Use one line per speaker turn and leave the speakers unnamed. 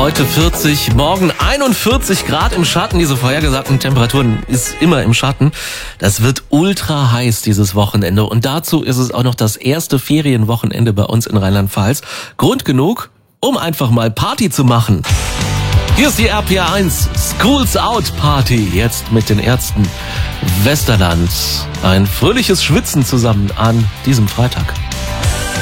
Heute 40, morgen 41 Grad im Schatten. Diese vorhergesagten Temperaturen ist immer im Schatten. Das wird ultra heiß dieses Wochenende. Und dazu ist es auch noch das erste Ferienwochenende bei uns in Rheinland-Pfalz. Grund genug, um einfach mal Party zu machen. Hier ist die RPR1 Schools Out Party. Jetzt mit den Ärzten Westerland. Ein fröhliches Schwitzen zusammen an diesem Freitag.